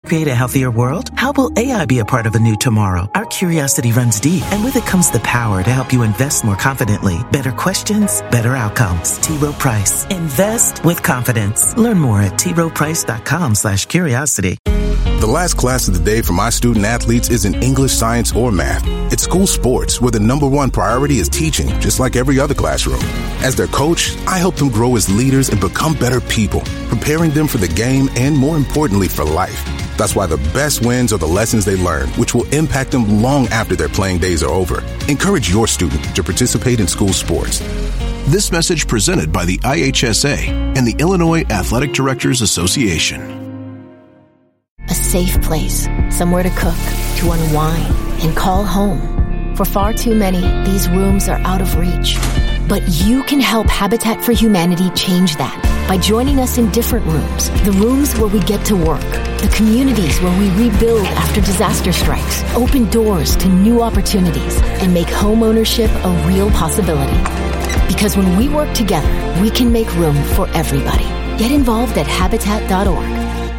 create a healthier world? How will AI be a part of a new tomorrow? Our curiosity runs deep, and with it comes the power to help you invest more confidently. Better questions, better outcomes. T. Rowe Price. Invest with confidence. Learn more at troweprice.com/curiosity. The last class of the day for my student athletes isn't English, science, or math. It's school sports, where the number one priority is teaching, just like every other classroom. As their coach, I help them grow as leaders and become better people, preparing them for the game and, more importantly, for life. That's why the best wins are the lessons they learn, which will impact them long after their playing days are over. Encourage your student to participate in school sports. This message presented by the IHSA and the Illinois Athletic Directors Association. A safe place, somewhere to cook, to unwind, and call home. For far too many, these rooms are out of reach. But you can help Habitat for Humanity change that by joining us in different rooms. The rooms where we get to work, the communities where we rebuild after disaster strikes, open doors to new opportunities, and make home ownership a real possibility. Because when we work together, we can make room for everybody. Get involved at Habitat.org.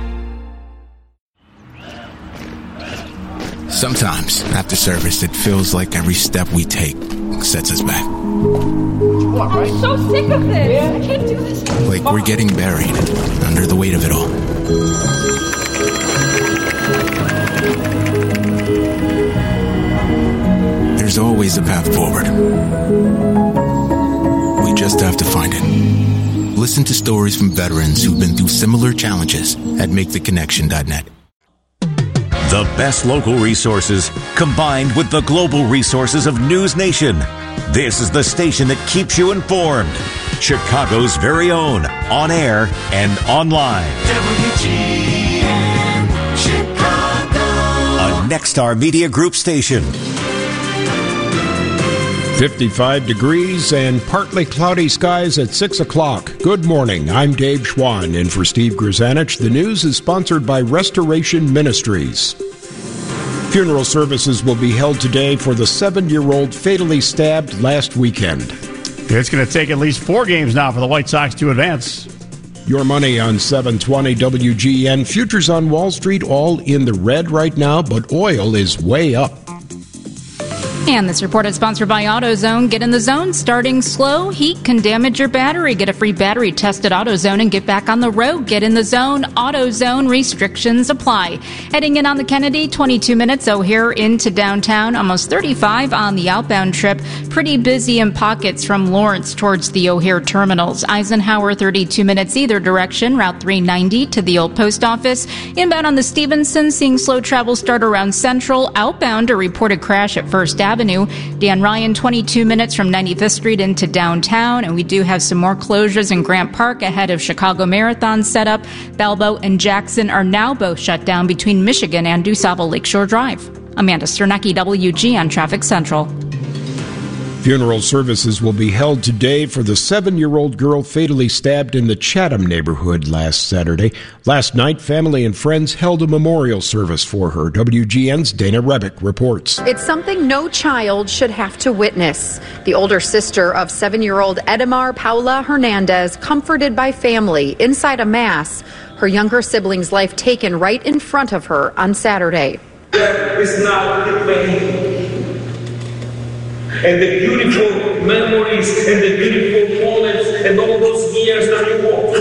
Sometimes, after service, it feels like every step we take sets us back. I'm so sick of this. I can't do this. Like we're getting buried under the weight of it all. There's always a path forward. We just have to find it. Listen to stories from veterans who've been through similar challenges at MakeTheConnection.net. The best local resources combined with the global resources of News Nation. This is the station that keeps you informed. Chicago's very own, on air and online. WGN Chicago. A Nexstar Media Group station. 55 degrees and partly cloudy skies at 6 o'clock. Good morning. I'm Dave Schwann, in for Steve Grzanich. The news is sponsored by Restoration Ministries. Funeral services will be held today for the 7-year-old fatally stabbed last weekend. It's going to take at least 4 games now for the White Sox to advance. Your money on 720 WGN. Futures on Wall Street all in the red right now, but oil is way up. And this report is sponsored by AutoZone. Get in the zone. Starting slow, heat can damage your battery. Get a free battery test at AutoZone and get back on the road. Get in the zone. AutoZone. Restrictions apply. Heading in on the Kennedy, 22 minutes O'Hare into downtown. Almost 35 on the outbound trip. Pretty busy in pockets from Lawrence towards the O'Hare terminals. Eisenhower, 32 minutes either direction. Route 390 to the old post office. Inbound on the Stevenson, seeing slow travel start around Central. Outbound, a reported crash at First Avenue. Dan Ryan, 22 minutes from 95th Street into downtown. And we do have some more closures in Grant Park ahead of Chicago Marathon setup. Balbo and Jackson are now both shut down between Michigan and DuSable Lakeshore Drive. Amanda Sternecki, WGN Traffic Central. Funeral services will be held today for the 7-year-old girl fatally stabbed in the Chatham neighborhood last Saturday. Last night, family and friends held a memorial service for her. WGN's Dana Rebick reports. It's something no child should have to witness. The older sister of 7-year-old Edamar Paula Hernandez, comforted by family inside a mass. Her younger sibling's life taken right in front of her on Saturday. That is not the pain. And the beautiful memories and the beautiful moments and all those years that we walked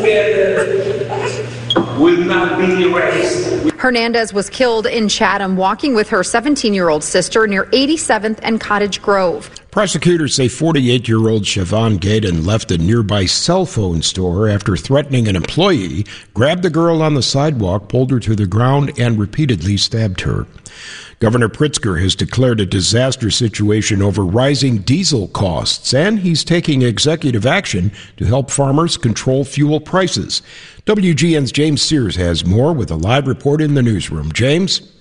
together will not be erased. Hernandez was killed in Chatham walking with her 17-year-old sister near 87th and Cottage Grove. Prosecutors say 48-year-old Siobhan Gaydon left a nearby cell phone store after threatening an employee, grabbed the girl on the sidewalk, pulled her to the ground, and repeatedly stabbed her. Governor Pritzker has declared a disaster situation over rising diesel costs, and he's taking executive action to help farmers control fuel prices. WGN's James Sears has more with a live report in the newsroom. James?